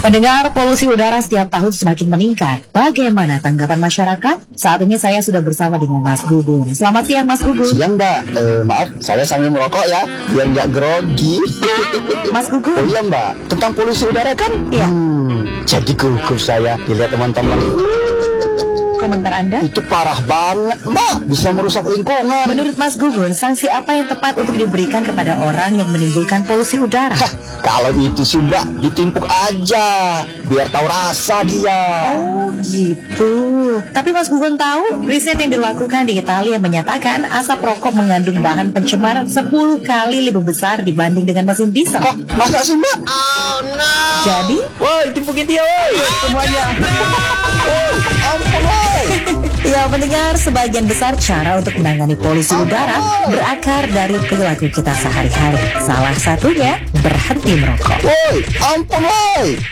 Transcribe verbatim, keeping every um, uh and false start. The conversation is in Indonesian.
Pendengar, polusi udara setiap tahun semakin meningkat. Bagaimana tanggapan masyarakat? Saat ini saya sudah bersama dengan Mas Gugun. Selamat siang, Mas Gugun. Siang, Mbak. Eh, maaf, saya sambil merokok ya, biar nggak grogi. Mas Gugun. Oh iya, Mbak. Tentang polusi udara kan? Iya. Hmm, jadi gugup saya dilihat teman-teman. Komentar Anda? Itu parah banget, Mbak. Bisa merusak lingkungan. Menurut Mas Gugun, sanksi apa yang tepat untuk diberikan kepada orang yang menimbulkan polusi udara? Hah, kalau itu sih, Mbak, ditimpuk aja, biar tahu rasa dia. Oh gitu. Tapi Mas Gugun tahu, riset yang dilakukan di Italia menyatakan asap rokok mengandung bahan pencemaran sepuluh kali lebih besar dibanding dengan mesin diesel. Kok masa sih, Mbak? Oh no. Jadi, Woi, timpukin dia, woi. Semuanya. Oh, ampun, woi. ya mendengar, sebagian besar cara untuk menangani polusi udara berakar dari perilaku kita sehari-hari. Salah satunya berhenti merokok. Woi, ampun, woi.